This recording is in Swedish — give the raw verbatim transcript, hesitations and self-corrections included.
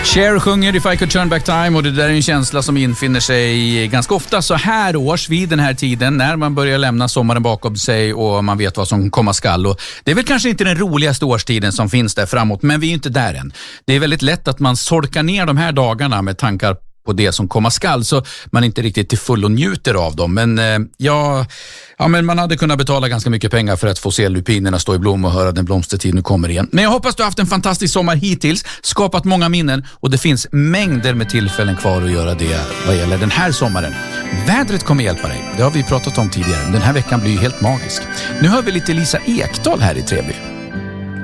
Cher sjunger If I Could Turn Back Time och det där är en känsla som infinner sig ganska ofta så här års vid den här tiden när man börjar lämna sommaren bakom sig och man vet vad som komma skall. Och det är väl kanske inte den roligaste årstiden som finns där framåt, men vi är inte där än. Det är väldigt lätt att man solkar ner de här dagarna med tankar på det som komma skall så man inte riktigt till full och njuter av dem. Men eh, ja, ja, men man hade kunnat betala ganska mycket pengar för att få se lupinerna stå i blom och höra den blomstertid nu kommer igen. Men jag hoppas du har haft en fantastisk sommar hittills, skapat många minnen och det finns mängder med tillfällen kvar att göra det vad gäller den här sommaren. Vädret kommer hjälpa dig, det har vi pratat om tidigare. Den här veckan blir ju helt magisk. Nu hör vi lite Lisa Ekdahl här i Treby.